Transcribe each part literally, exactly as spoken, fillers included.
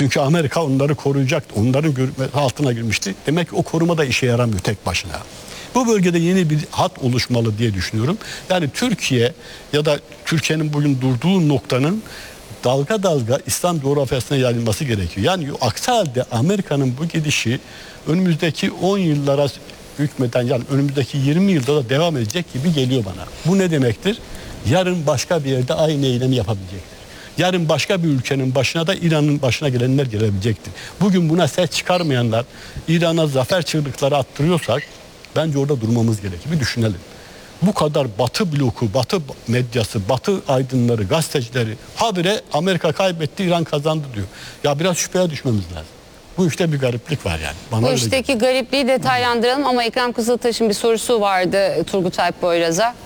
Çünkü Amerika onları koruyacaktı. Onların altına girmişti. Demek ki o koruma da işe yaramıyor tek başına. Bu bölgede yeni bir hat oluşmalı diye düşünüyorum. Yani Türkiye ya da Türkiye'nin bugün durduğu noktanın dalga dalga İslam coğrafyasına yayılması gerekiyor. Yani aksi halde Amerika'nın bu gidişi önümüzdeki on yıllara hükmeden, yani önümüzdeki yirmi yılda da devam edecek gibi geliyor bana. Bu ne demektir? Yarın başka bir yerde aynı eylemi yapabilecektir. Yarın başka bir ülkenin başına da İran'ın başına gelenler gelebilecektir. Bugün buna ses çıkarmayanlar, İran'a zafer çığlıkları attırıyorsak bence orada durmamız gerekir. Bir düşünelim. Bu kadar Batı bloku, Batı medyası, Batı aydınları, gazetecileri habire Amerika kaybetti, İran kazandı diyor. Ya biraz şüpheye düşmemiz lazım. Bu işte bir gariplik var yani. Bana Bu işteki geliyor. garipliği detaylandıralım ama Ekrem Kızıltaş'ın bir sorusu vardı Turgut Alp Boyraz'a.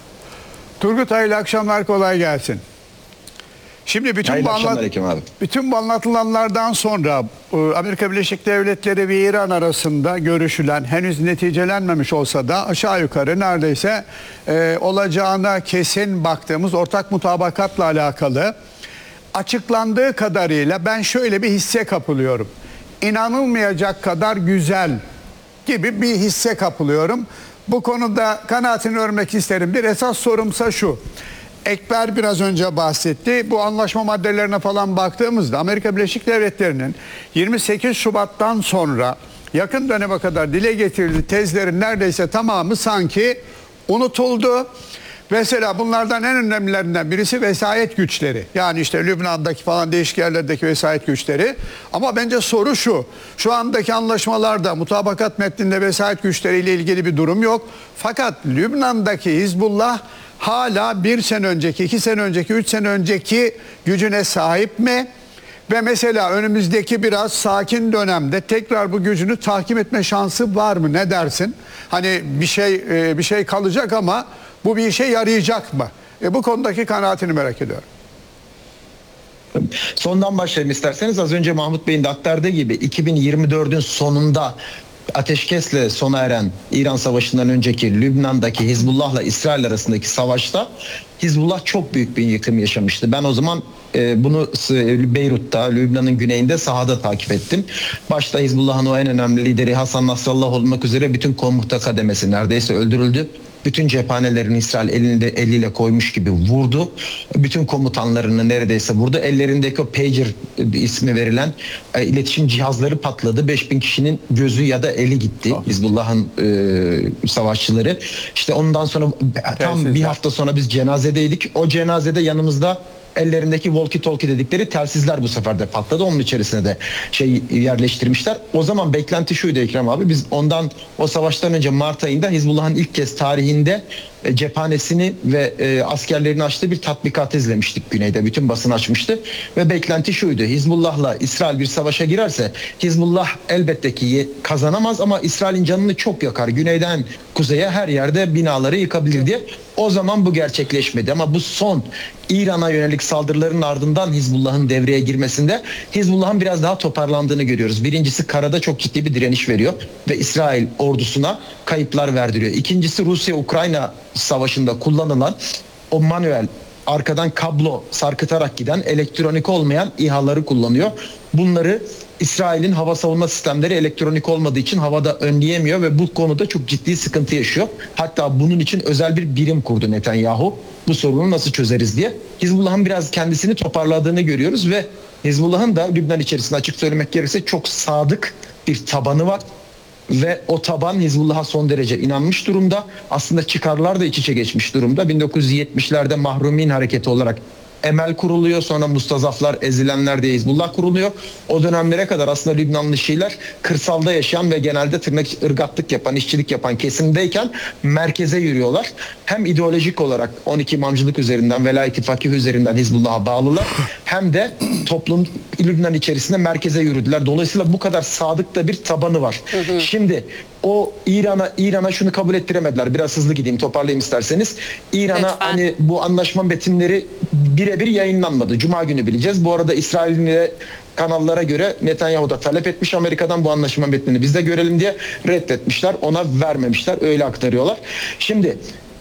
Turgut, hayırlı akşamlar, kolay gelsin. Şimdi bütün bu, anlat bütün bu anlatılanlardan sonra Amerika Birleşik Devletleri ve İran arasında görüşülen, henüz neticelenmemiş olsa da aşağı yukarı neredeyse e, olacağına kesin baktığımız ortak mutabakatla alakalı açıklandığı kadarıyla ben şöyle bir hisse kapılıyorum. İnanılmayacak kadar güzel gibi bir hisse kapılıyorum. Bu konuda kanaatini örmek isterim. Bir esas sorumsa şu. Ekber biraz önce bahsetti. Bu anlaşma maddelerine falan baktığımızda Amerika Birleşik Devletleri'nin yirmi sekiz Şubat'tan sonra yakın döneme kadar dile getirdiği tezlerin neredeyse tamamı sanki unutuldu. Mesela bunlardan en önemlilerinden birisi vesayet güçleri. Yani işte Lübnan'daki falan değişik yerlerdeki vesayet güçleri. Ama bence soru şu. Şu andaki anlaşmalarda mutabakat metninde vesayet güçleriyle ilgili bir durum yok. Fakat Lübnan'daki Hizbullah hala bir sene önceki, iki sene önceki, üç sene önceki gücüne sahip mi? Ve mesela önümüzdeki biraz sakin dönemde tekrar bu gücünü tahkim etme şansı var mı? Ne dersin? Hani bir şey bir şey kalacak ama bu bir işe yarayacak mı? E, bu konudaki kanaatini merak ediyorum. Sondan başlayayım isterseniz. Az önce Mahmut Bey'in de aktardığı gibi iki bin yirmi dördün sonunda ateşkesle sona eren İran Savaşı'ndan önceki Lübnan'daki Hizbullah'la İsrail arasındaki savaşta Hizbullah çok büyük bir yıkım yaşamıştı. Ben o zaman e, bunu Beyrut'ta, Lübnan'ın güneyinde sahada takip ettim. Başta Hizbullah'ın o en önemli lideri Hasan Nasrallah olmak üzere bütün komuta kademesi neredeyse öldürüldü. Bütün cephanelerini İsrail elinde, eliyle koymuş gibi vurdu. Bütün komutanlarını neredeyse vurdu. Ellerindeki o pager ismi verilen e, iletişim cihazları patladı. beş bin kişinin gözü ya da eli gitti. Oh. Hizbullah'ın e, savaşçıları. İşte ondan sonra tam bir hafta sonra biz cenazedeydik. O cenazede yanımızda ellerindeki walkie talkie dedikleri telsizler bu sefer de patladı. Onun içerisine de şey yerleştirmişler. O zaman beklenti şuydu Ekrem abi. Biz ondan o savaştan önce Mart ayında Hizbullah'ın ilk kez tarihinde e, cephanesini ve e, askerlerini açtığı bir tatbikat izlemiştik güneyde. Bütün basın açmıştı. Ve beklenti şuydu. Hizbullah'la İsrail bir savaşa girerse Hizbullah elbette ki kazanamaz ama İsrail'in canını çok yakar. Güneyden kuzeye her yerde binaları yıkabilir diye. O zaman bu gerçekleşmedi ama bu son İran'a yönelik saldırıların ardından Hizbullah'ın devreye girmesinde Hizbullah'ın biraz daha toparlandığını görüyoruz. Birincisi karada çok ciddi bir direniş veriyor ve İsrail ordusuna kayıplar verdiriyor. İkincisi Rusya-Ukrayna savaşında kullanılan o manuel arkadan kablo sarkıtarak giden elektronik olmayan İHA'ları kullanıyor. Bunları İsrail'in hava savunma sistemleri elektronik olmadığı için havada önleyemiyor ve bu konuda çok ciddi sıkıntı yaşıyor. Hatta bunun için özel bir birim kurdu Netanyahu. Bu sorunu nasıl çözeriz diye. Hizbullah'ın biraz kendisini toparladığını görüyoruz ve Hizbullah'ın da Lübnan içerisinde açık söylemek gerekirse çok sadık bir tabanı var. Ve o taban Hizbullah'a son derece inanmış durumda. Aslında çıkarlar da iç içe geçmiş durumda. bin dokuz yüz yetmişlerde Mahrumin hareketi olarak Emel kuruluyor. Sonra Mustazaflar, Ezilenler diye Hizbullah kuruluyor. O dönemlere kadar aslında Lübnanlı Şiiler kırsalda yaşayan ve genelde tırnak ırgatlık yapan, işçilik yapan kesimdeyken merkeze yürüyorlar. Hem ideolojik olarak on iki imamcılık üzerinden, velayet-i fakih üzerinden Hizbullah'a bağlılar. Hem de toplum Lübnan içerisinde merkeze yürüdüler. Dolayısıyla bu kadar sadık da bir tabanı var. Hı hı. Şimdi o İran'a İran'a şunu kabul ettiremediler. Biraz hızlı gideyim, toparlayayım isterseniz. İran'a hani bu anlaşma metinleri birebir yayınlanmadı. Cuma günü bileceğiz. Bu arada İsrail'in kanallara göre Netanyahu da talep etmiş Amerika'dan bu anlaşma metnini biz de görelim diye reddetmişler. Ona vermemişler. Öyle aktarıyorlar. Şimdi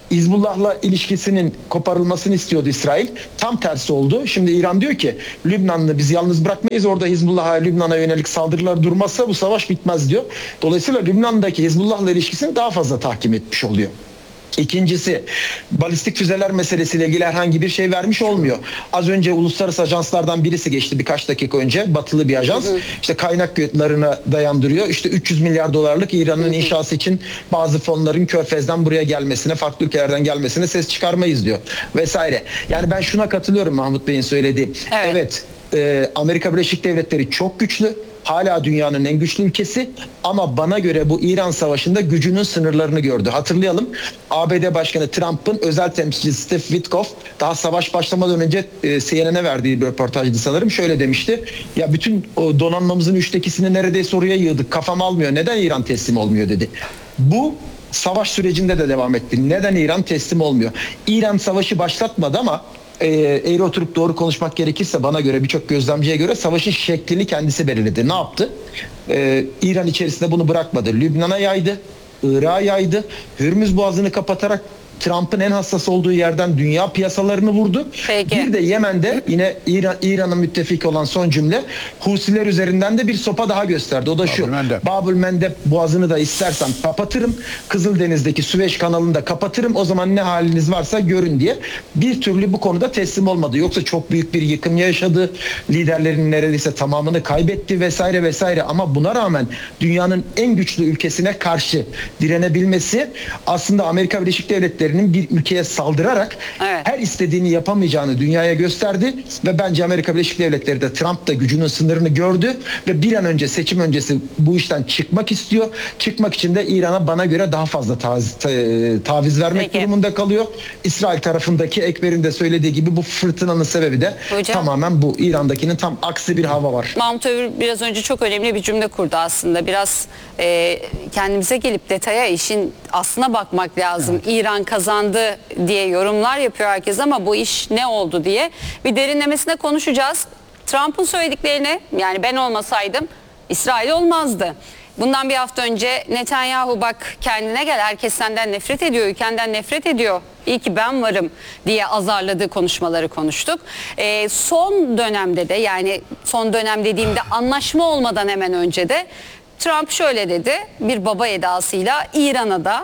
Hizbullah'la ilişkisinin koparılmasını istiyordu İsrail. Tam tersi oldu. Şimdi İran diyor ki Lübnan'ı biz yalnız bırakmayız. Orada Hizbullah'a, Lübnan'a yönelik saldırılar durmazsa bu savaş bitmez diyor. Dolayısıyla Lübnan'daki Hizbullah'la ilişkisini daha fazla tahkim etmiş oluyor. İkincisi, balistik füzeler meselesiyle ilgili herhangi bir şey vermiş olmuyor. Az önce uluslararası ajanslardan birisi geçti birkaç dakika önce. Batılı bir ajans. İşte kaynaklarına dayandırıyor. İşte üç yüz milyar dolarlık İran'ın inşası için bazı fonların Körfez'den buraya gelmesine, farklı ülkelerden gelmesine ses çıkarmayız diyor. Vesaire. Yani ben şuna katılıyorum Mahmut Bey'in söylediği. Evet. Evet, e, Amerika Birleşik Devletleri çok güçlü. Hala dünyanın en güçlü ülkesi ama bana göre bu İran Savaşı'nda gücünün sınırlarını gördü. Hatırlayalım, A B D Başkanı Trump'ın özel temsilcisi Steve Witkoff daha savaş başlamadan önce e, C N N'e verdiği bir röportajdı sanırım. Şöyle demişti, ya bütün o donanmamızın üçte ikisini neredeyse oraya yığdık, kafam almıyor, neden İran teslim olmuyor dedi. Bu savaş sürecinde de devam etti. Neden İran teslim olmuyor? İran savaşı başlatmadı ama e, eğri oturup doğru konuşmak gerekirse bana göre, birçok gözlemciye göre savaşın şeklini kendisi belirledi. Ne yaptı? E, İran içerisinde bunu bırakmadı. Lübnan'a yaydı, Irak'a yaydı. Hürmüz Boğazı'nı kapatarak Trump'ın en hassas olduğu yerden dünya piyasalarını vurdu. Peki. Bir de Yemen'de yine İran, İran'ın müttefiki olan son cümle, Husiler üzerinden de bir sopa daha gösterdi. O da şu: Babülmendeb. Babülmendeb Boğazı'nı da istersen kapatırım, Kızıldeniz'deki Süveyş kanalını da kapatırım, o zaman ne haliniz varsa görün diye bir türlü bu konuda teslim olmadı. Yoksa çok büyük bir yıkım yaşadı, liderlerin neredeyse tamamını kaybetti vesaire vesaire, ama buna rağmen dünyanın en güçlü ülkesine karşı direnebilmesi aslında Amerika Birleşik Devletleri bir ülkeye saldırarak evet. her istediğini yapamayacağını dünyaya gösterdi ve bence Amerika Birleşik Devletleri de Trump da gücünün sınırını gördü ve bir an önce, seçim öncesi bu işten çıkmak istiyor. Çıkmak için de İran'a bana göre daha fazla taviz, taviz vermek Peki. durumunda kalıyor. İsrail tarafındaki Ekber'in de söylediği gibi bu fırtınanın sebebi de Hocam, tamamen bu. İran'dakinin tam aksi bir hava var. Mahmut Övür biraz önce çok önemli bir cümle kurdu aslında. Biraz e, kendimize gelip detaya, işin aslına bakmak lazım. Evet. İran kazandı diye yorumlar yapıyor herkes ama bu iş ne oldu diye bir derinlemesine konuşacağız. Trump'ın söylediklerine, yani ben olmasaydım İsrail olmazdı. Bundan bir hafta önce Netanyahu bak kendine gel, herkes senden nefret ediyor, ülkenden nefret ediyor, İyi ki ben varım diye azarladığı konuşmaları konuştuk. Ee, son dönemde de, yani son dönem dediğimde anlaşma olmadan hemen önce de Trump şöyle dedi, bir baba edasıyla İran'a da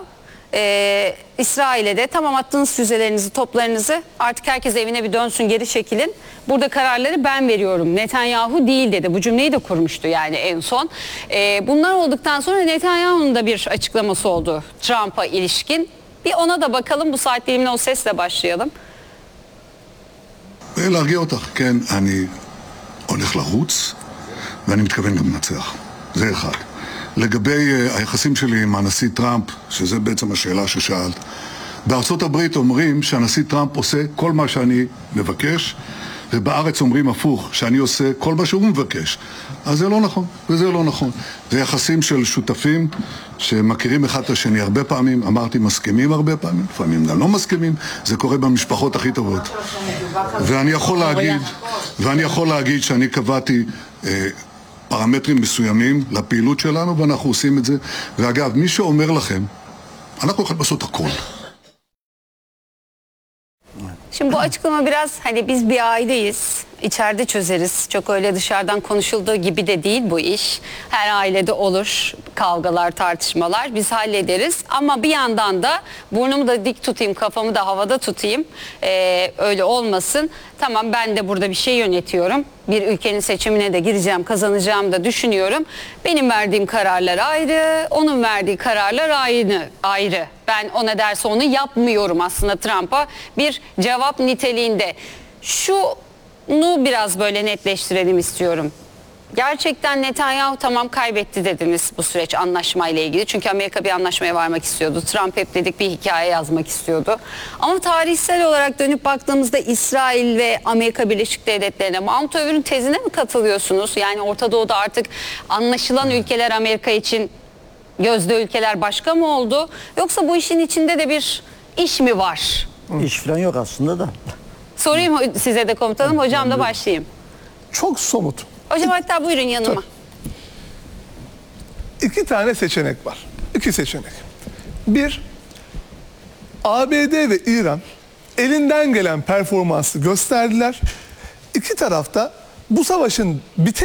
Ee, İsrail'e de tamam, attığınız füzelerinizi, toplarınızı, artık herkes evine bir dönsün, geri çekilin. Burada kararları ben veriyorum, Netanyahu değil dedi. Bu cümleyi de kurmuştu yani en son. Ee, bunlar olduktan sonra Netanyahu'nun da bir açıklaması oldu Trump'a ilişkin. Bir ona da bakalım, bu saat dilimine o sesle başlayalım. להרגיע אותך, כן, אני הולך לרוץ ואני מתכוון גם לנצח. זה אחד. לגבי uh, היחסים שלי עם הנשיא טראמפ, שזה בעצם השאלה ששאלת, בארצות הברית אומרים שהנשיא טראמפ עושה כל מה שאני מבקש, ובארץ אומרים הפוך, שאני עושה כל מה שהוא מבקש. אז זה לא נכון, וזה לא נכון. זה יחסים של שותפים שמכירים אחד את השני הרבה פעמים, אמרתי מסכימים הרבה פעמים, לפעמים גם לא מסכימים, זה קורה במשפחות הכי טובות. ואני יכול להגיד, ואני יכול להגיד שאני קבעתי אה, פרמטרים מסוימים לפעילות שלנו, ואנחנו עושים את זה. ואגב, מי שאומר לכם, אנחנו יכולים לעשות הכל. Şimdi bu açıklama biraz hani biz bir aileyiz, içeride çözeriz. Çok öyle dışarıdan konuşulduğu gibi de değil bu iş. Her ailede olur kavgalar, tartışmalar, biz hallederiz. Ama bir yandan da burnumu da dik tutayım, kafamı da havada tutayım. Ee, öyle olmasın. Tamam, ben de burada bir şey yönetiyorum. Bir ülkenin seçimine de gireceğim, kazanacağım da düşünüyorum. Benim verdiğim kararlar ayrı, onun verdiği kararlar aynı, ayrı. Ben ona derse onu yapmıyorum aslında Trump'a bir cevap niteliğinde. Şunu biraz böyle netleştirelim istiyorum. Gerçekten Netanyahu tamam kaybetti dediniz bu süreç anlaşmayla ilgili. Çünkü Amerika bir anlaşmaya varmak istiyordu. Trump hep dedik bir hikaye yazmak istiyordu. Ama tarihsel olarak dönüp baktığımızda İsrail ve Amerika Birleşik Devletleri'ne, Mahmut Övür'ün tezine mi katılıyorsunuz? Yani Orta Doğu'da artık anlaşılan ülkeler Amerika için gözde ülkeler başka mı oldu? Yoksa bu işin içinde de bir iş mi var? İş falan yok aslında da. Sorayım size de komutanım. Hocam da başlayayım. Çok somut. Hocam hatta buyurun yanıma. İki tane seçenek var. İki seçenek. Bir, A B D ve İran elinden gelen performansı gösterdiler. İki tarafta bu savaşın bite